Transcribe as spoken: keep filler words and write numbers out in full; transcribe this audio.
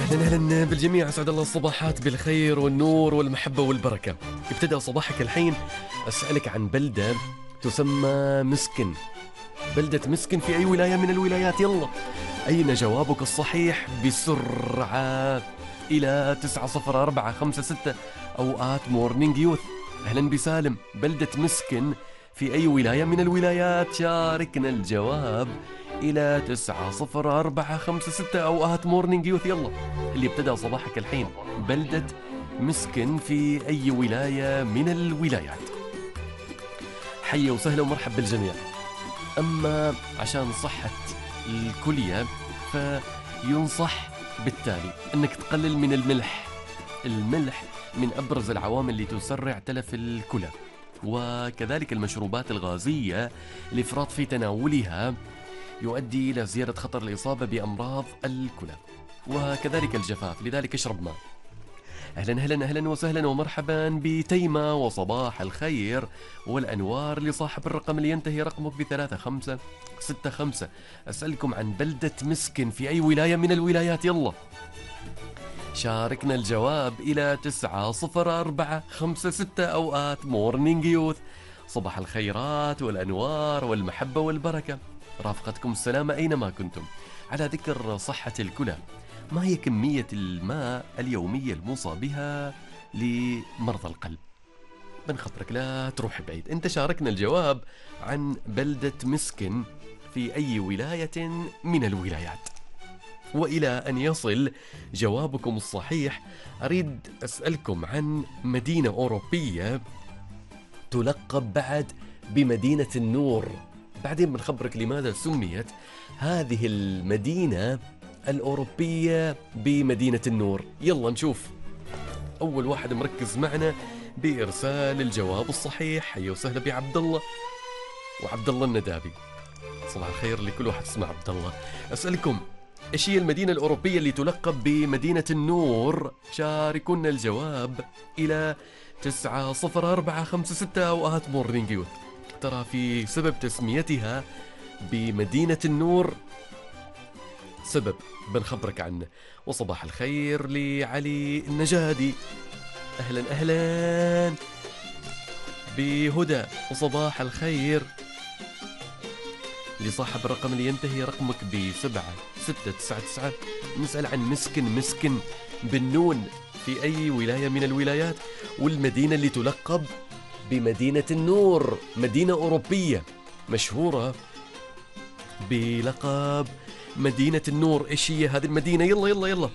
أهلا أهلا بالجميع، أسعد الله الصباحات بالخير والنور والمحبة والبركة. ابتدأ صباحك الحين أسألك عن بلدة تسمى مسكن. بلدة مسكن في أي ولاية من الولايات؟ يلا، أين جوابك الصحيح بسرعة؟ إلى تسعة صفر أربعة خمسة ستة أوقات مورنينج يوث. أهلا بسالم، بلدة مسكن في أي ولاية من الولايات؟ شاركنا الجواب إلى تسعة صفر أربعة خمسة ستة أوقات مورنينج يوث. يلا، اللي ابتدأ صباحك الحين، بلدة مسكن في أي ولاية من الولايات؟ حيا وسهلا ومرحب بالجميع. أما عشان صحة الكلية فينصح بالتالي أنك تقلل من الملح. الملح من أبرز العوامل اللي تسرع تلف الكلى، وكذلك المشروبات الغازية الإفراط في تناولها يؤدي إلى زيادة خطر الإصابة بأمراض الكلى، وكذلك الجفاف، لذلك اشرب ماء. أهلا أهلا أهلا وسهلا ومرحبا بتيمة، وصباح الخير والأنوار لصاحب الرقم اللي ينتهي رقمك بثلاثة خمسة ستة خمسة. أسألكم عن بلدة مسكن في أي ولاية من الولايات؟ يلا شاركنا الجواب إلى تسعة صفر أربعة خمسة ستة أوقات مورنينج يوث. صباح الخيرات والأنوار والمحبة والبركة، رافقتكم السلامة أينما كنتم. على ذكر صحة الكلى، ما هي كمية الماء اليومية الموصى بها لمرضى القلب؟ من خطرك لا تروح بعيد، انت شاركنا الجواب عن بلدة مسكن في أي ولاية من الولايات. وإلى أن يصل جوابكم الصحيح أريد أسألكم عن مدينة أوروبية تلقب بعد بمدينة النور. بعدين بنخبرك لماذا سميت هذه المدينة الأوروبية بمدينة النور. يلا نشوف. أول واحد مركز معنا بإرسال الجواب الصحيح، حيا وسهلا بعبد الله، وعبد الله الندابي. صباح الخير لكل واحد اسمه عبد الله. أسألكم، إيش هي المدينة الأوروبية اللي تلقب بمدينة النور؟ شاركونا الجواب إلى تسعة صفر أربعة خمسة ستة أوقات مورنينج يوث. ترى في سبب تسميتها بمدينة النور سبب بنخبرك عنه. وصباح الخير لعلي النجادي، أهلا أهلا بهدى. وصباح الخير لصاحب الرقم اللي ينتهي رقمك بسبعة ستة تسعة تسعة. نسأل عن مسكن. مسكن بالنون في أي ولاية من الولايات؟ والمدينة اللي تلقب بمدينة النور، مدينة أوروبية مشهورة بلقب مدينة النور. إيش هي هذه المدينة؟ يلا يلا يلا